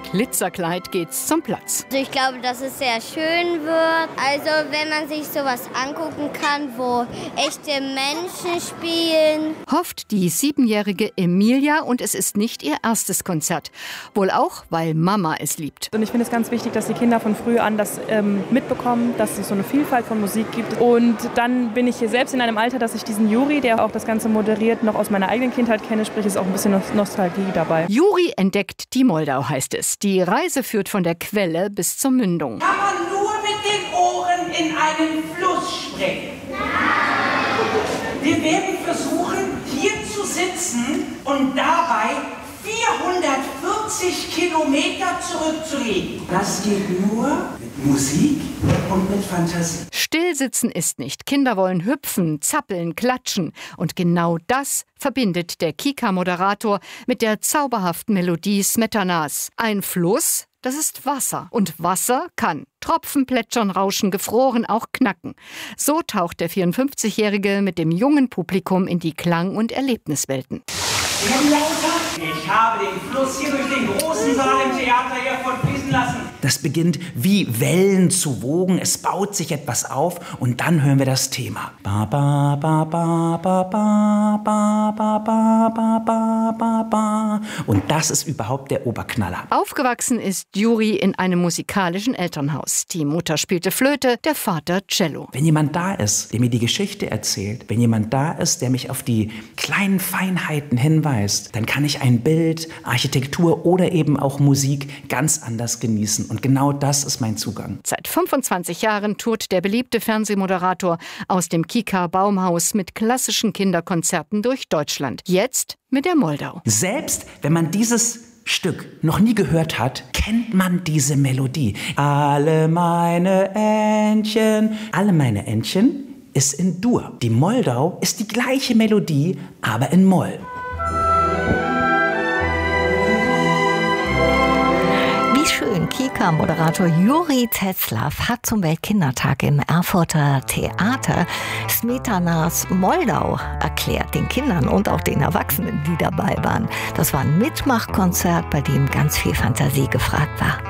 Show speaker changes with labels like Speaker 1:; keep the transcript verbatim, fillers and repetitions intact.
Speaker 1: Glitzerkleid geht's zum Platz.
Speaker 2: Also ich glaube, dass es sehr schön wird. Also wenn man sich sowas angucken kann, wo echte Menschen spielen.
Speaker 1: Hofft die siebenjährige Emilia, und es ist nicht ihr erstes Konzert. Wohl auch, weil Mama es liebt.
Speaker 3: Und ich finde es ganz wichtig, dass die Kinder von früh an das ähm, mitbekommen, dass es so eine Vielfalt von Musik gibt. Und dann bin ich hier selbst in einem Alter, dass ich diesen Juri, der auch das Ganze moderiert, noch aus meiner eigenen Kindheit kenne, sprich ist auch ein bisschen Nostalgie dabei.
Speaker 1: Juri entdeckt die Moldau, heißt es. Die Reise führt von der Quelle bis zur Mündung.
Speaker 4: Kann man nur mit den Ohren in einen Fluss springen? Wir werden versuchen, hier zu sitzen und dabei vierhundertvierzig Kilometer zurückzulegen. Das geht nur mit Musik und mit Fantasie.
Speaker 1: Stillsitzen ist nicht. Kinder wollen hüpfen, zappeln, klatschen. Und genau das verbindet der Kika-Moderator mit der zauberhaften Melodie Smetanas. Ein Fluss, das ist Wasser. Und Wasser kann Tropfen, plätschern, rauschen, gefroren, auch knacken. So taucht der vierundfünfzigjährige mit dem jungen Publikum in die Klang- und Erlebniswelten.
Speaker 4: Ich habe den Fluss hier durch den großen Saal im Theater hervor fließen lassen.
Speaker 5: Das beginnt wie Wellen zu wogen, es baut sich etwas auf und dann hören wir das Thema. Ba, ba, ba, ba, ba, ba, ba, ba, ba, ba, ba, ba. Und das ist überhaupt der Oberknaller.
Speaker 1: Aufgewachsen ist Juri in einem musikalischen Elternhaus. Die Mutter spielte Flöte, der Vater Cello.
Speaker 5: Wenn jemand da ist, der mir die Geschichte erzählt, wenn jemand da ist, der mich auf die kleinen Feinheiten hinweist, dann kann ich ein Bild, Architektur oder eben auch Musik ganz anders genießen. Und genau das ist mein Zugang.
Speaker 1: Seit fünfundzwanzig Jahren tourt der beliebte Fernsehmoderator aus dem Kika-Baumhaus mit klassischen Kinderkonzerten durch Deutschland. Jetzt mit der Moldau.
Speaker 5: Selbst wenn man dieses Stück noch nie gehört hat, kennt man diese Melodie. Alle meine Entchen, alle meine Entchen ist in Dur. Die Moldau ist die gleiche Melodie, aber in Moll.
Speaker 6: Schön. Kika-Moderator Juri Tetzlaff hat zum Weltkindertag im Erfurter Theater Smetanas Moldau erklärt, den Kindern und auch den Erwachsenen, die dabei waren. Das war ein Mitmachkonzert, bei dem ganz viel Fantasie gefragt war.